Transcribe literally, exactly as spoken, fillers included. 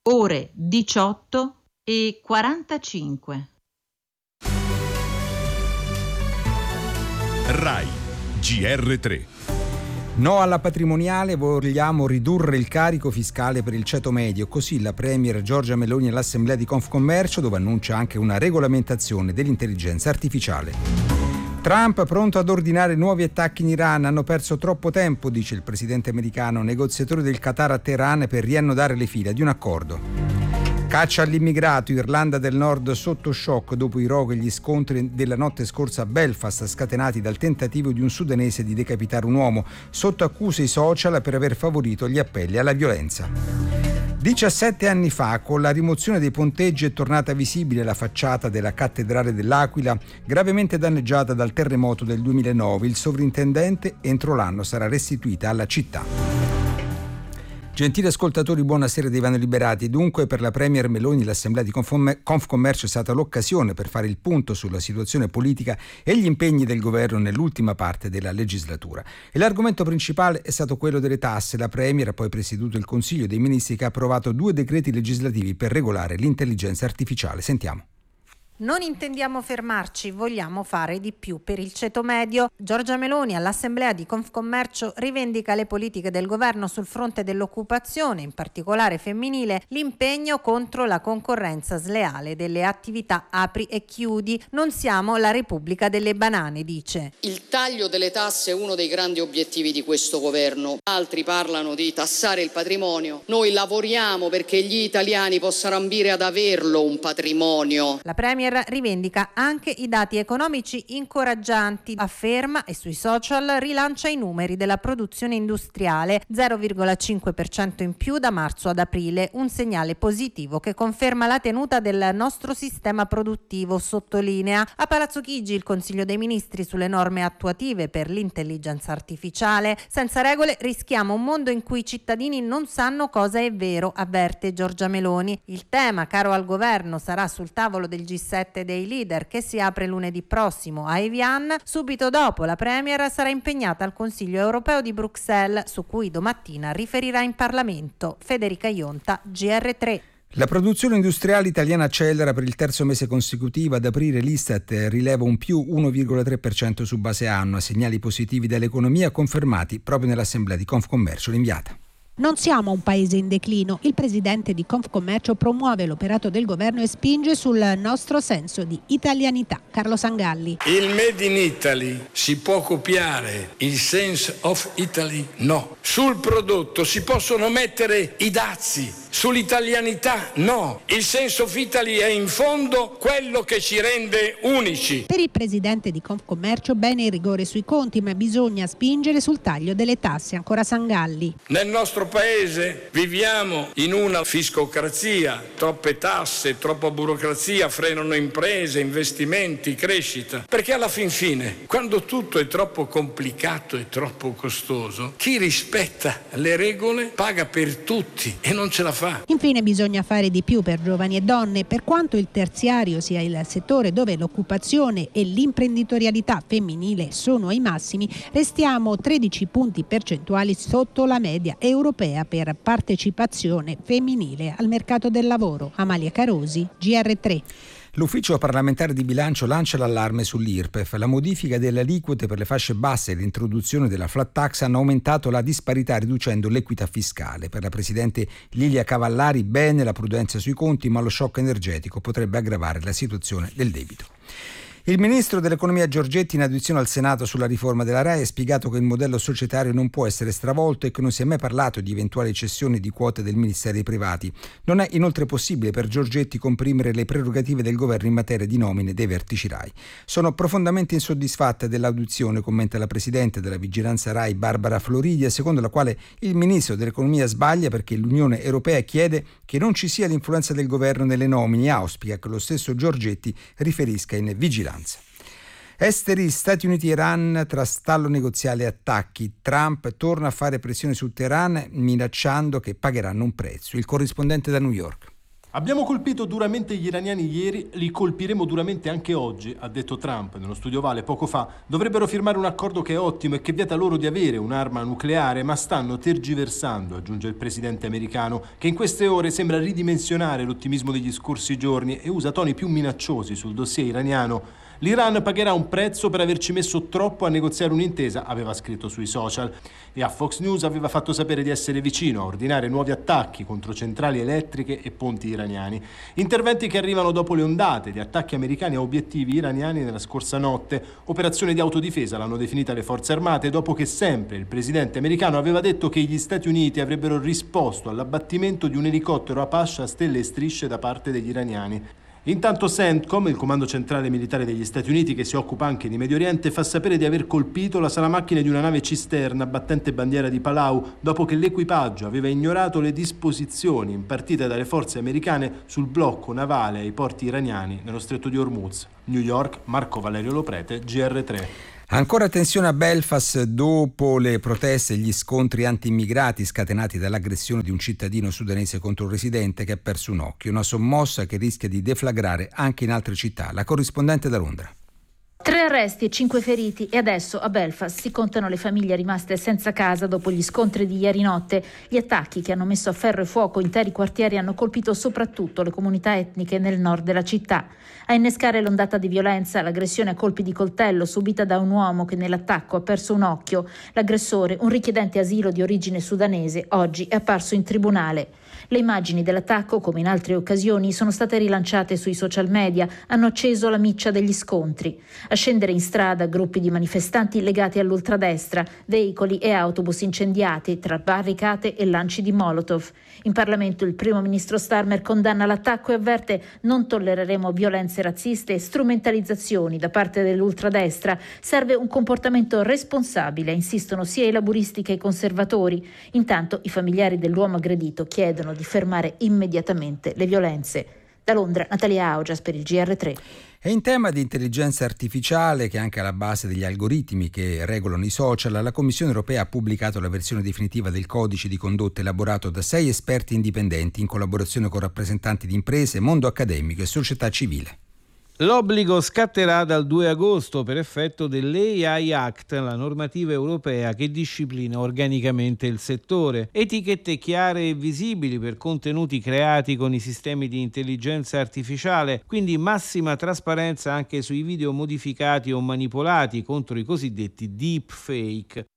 ore diciotto e quarantacinque. Rai G R tre. No alla patrimoniale, vogliamo ridurre il carico fiscale per il ceto medio. Così la premier Giorgia Meloni all'Assemblea di Confcommercio, dove annuncia anche una regolamentazione dell'intelligenza artificiale. Trump pronto ad ordinare nuovi attacchi in Iran. Hanno perso troppo tempo, dice il presidente americano, negoziatori del Qatar a Teheran per riannodare le fila di un accordo. Caccia all'immigrato, Irlanda del Nord sotto shock dopo i roghi e gli scontri della notte scorsa a Belfast, scatenati dal tentativo di un sudanese di decapitare un uomo, sotto accuse i social per aver favorito gli appelli alla violenza. diciassette anni fa, con la rimozione dei ponteggi, è tornata visibile la facciata della cattedrale dell'Aquila, gravemente danneggiata dal terremoto del duemilanove. Il sovrintendente entro l'anno sarà restituita alla città. Gentili ascoltatori, buonasera da Ivano Liberati. Dunque, per la premier Meloni l'Assemblea di Confcommercio è stata l'occasione per fare il punto sulla situazione politica e gli impegni del governo nell'ultima parte della legislatura. E l'argomento principale è stato quello delle tasse. La premier ha poi presieduto il Consiglio dei Ministri, che ha approvato due decreti legislativi per regolare l'intelligenza artificiale. Sentiamo. Non intendiamo fermarci, vogliamo fare di più per il ceto medio. Giorgia Meloni all'Assemblea di Confcommercio rivendica le politiche del governo sul fronte dell'occupazione, in particolare femminile, l'impegno contro la concorrenza sleale delle attività apri e chiudi. Non siamo la Repubblica delle banane, dice. Il taglio delle tasse è uno dei grandi obiettivi di questo governo. Altri parlano di tassare il patrimonio. Noi lavoriamo perché gli italiani possano ambire ad averlo un patrimonio. La premier rivendica anche i dati economici incoraggianti, afferma, e sui social rilancia i numeri della produzione industriale, zero virgola cinque per cento in più da marzo ad aprile, un segnale positivo che conferma la tenuta del nostro sistema produttivo, sottolinea. A Palazzo Chigi il Consiglio dei Ministri sulle norme attuative per l'intelligenza artificiale. Senza regole rischiamo un mondo in cui i cittadini non sanno cosa è vero, avverte Giorgia Meloni. Il tema, caro al governo, sarà sul tavolo del G sette dei leader che si apre lunedì prossimo a Evian. Subito dopo la premier sarà impegnata al Consiglio europeo di Bruxelles, su cui domattina riferirà in Parlamento. Federica Ionta, G R tre. La produzione industriale italiana accelera per il terzo mese consecutivo. Ad aprile l'Istat rileva un più uno virgola tre per cento su base annua, segnali positivi dall'economia confermati proprio nell'Assemblea di Confcommercio. L'inviata. Non siamo un paese in declino. Il presidente di Confcommercio promuove l'operato del governo e spinge sul nostro senso di italianità. Carlo Sangalli. Il Made in Italy si può copiare, il sense of Italy no. Sul prodotto si possono mettere i dazi, sull'italianità no. Il sense of Italy è in fondo quello che ci rende unici. Per il presidente di Confcommercio bene il rigore sui conti, ma bisogna spingere sul taglio delle tasse. Ancora Sangalli. Nel nostro paese viviamo in una fiscocrazia, troppe tasse, troppa burocrazia frenano imprese, investimenti, crescita. Perché alla fin fine, quando tutto è troppo complicato e troppo costoso, chi rispetta le regole paga per tutti e non ce la fa. Infine bisogna fare di più per giovani e donne. Per quanto il terziario sia il settore dove l'occupazione e l'imprenditorialità femminile sono ai massimi, restiamo tredici punti percentuali sotto la media europea per partecipazione femminile al mercato del lavoro. Amalia Carosi, G R tre. L'ufficio parlamentare di bilancio lancia l'allarme sull'I R P E F. La modifica delle aliquote per le fasce basse e l'introduzione della flat tax hanno aumentato la disparità riducendo l'equità fiscale. Per la presidente Lilia Cavallari bene la prudenza sui conti, ma lo shock energetico potrebbe aggravare la situazione del debito. Il ministro dell'economia Giorgetti, in audizione al Senato sulla riforma della RAI, ha spiegato che il modello societario non può essere stravolto e che non si è mai parlato di eventuali cessioni di quote del ministero ai privati. Non è inoltre possibile per Giorgetti comprimere le prerogative del governo in materia di nomine dei vertici RAI. Sono profondamente insoddisfatta dell'audizione, commenta la presidente della vigilanza RAI Barbara Floridia, secondo la quale il ministro dell'economia sbaglia perché l'Unione Europea chiede che non ci sia l'influenza del governo nelle nomine e auspica che lo stesso Giorgetti riferisca in vigilanza. Esteri, Stati Uniti e Iran tra stallo negoziale e attacchi. Trump torna a fare pressione su Teheran minacciando che pagheranno un prezzo. Il corrispondente da New York. Abbiamo colpito duramente gli iraniani ieri, li colpiremo duramente anche oggi, ha detto Trump nello studio Vale poco fa. Dovrebbero firmare un accordo che è ottimo e che vieta loro di avere un'arma nucleare, ma stanno tergiversando, aggiunge il presidente americano, che in queste ore sembra ridimensionare l'ottimismo degli scorsi giorni e usa toni più minacciosi sul dossier iraniano. L'Iran pagherà un prezzo per averci messo troppo a negoziare un'intesa, aveva scritto sui social, e a Fox News aveva fatto sapere di essere vicino a ordinare nuovi attacchi contro centrali elettriche e ponti iraniani. Interventi che arrivano dopo le ondate di attacchi americani a obiettivi iraniani nella scorsa notte. Operazione di autodifesa l'hanno definita le forze armate, dopo che sempre il presidente americano aveva detto che gli Stati Uniti avrebbero risposto all'abbattimento di un elicottero Apache a stelle e strisce da parte degli iraniani. Intanto CENTCOM, il comando centrale militare degli Stati Uniti che si occupa anche di Medio Oriente, fa sapere di aver colpito la salamacchina di una nave cisterna battente bandiera di Palau dopo che l'equipaggio aveva ignorato le disposizioni impartite dalle forze americane sul blocco navale ai porti iraniani nello stretto di Hormuz. New York, Marco Valerio Loprete, G R tre. Ancora tensione a Belfast dopo le proteste e gli scontri anti-immigrati scatenati dall'aggressione di un cittadino sudanese contro un residente che ha perso un occhio, una sommossa che rischia di deflagrare anche in altre città. La corrispondente da Londra. Tre arresti e cinque feriti e adesso a Belfast si contano le famiglie rimaste senza casa dopo gli scontri di ieri notte. Gli attacchi che hanno messo a ferro e fuoco interi quartieri hanno colpito soprattutto le comunità etniche nel nord della città. A innescare l'ondata di violenza, l'aggressione a colpi di coltello subita da un uomo che nell'attacco ha perso un occhio. L'aggressore, un richiedente asilo di origine sudanese, oggi è apparso in tribunale. Le immagini dell'attacco, come in altre occasioni, sono state rilanciate sui social media, hanno acceso la miccia degli scontri. A scendere in strada gruppi di manifestanti legati all'ultradestra, veicoli e autobus incendiati tra barricate e lanci di Molotov. In Parlamento il primo ministro Starmer condanna l'attacco e avverte: non tollereremo violenze razziste e strumentalizzazioni da parte dell'ultradestra. Serve un comportamento responsabile, insistono sia i laburisti che i conservatori. Intanto i familiari dell'uomo aggredito chiedono di fermare immediatamente le violenze. Da Londra, Natalia Augias per il G R tre. E in tema di intelligenza artificiale, che è anche alla base degli algoritmi che regolano i social, la Commissione europea ha pubblicato la versione definitiva del codice di condotta elaborato da sei esperti indipendenti in collaborazione con rappresentanti di imprese, mondo accademico e società civile. L'obbligo scatterà dal due agosto per effetto dell'A I Act, la normativa europea che disciplina organicamente il settore. Etichette chiare e visibili per contenuti creati con i sistemi di intelligenza artificiale, quindi massima trasparenza anche sui video modificati o manipolati contro i cosiddetti deepfake.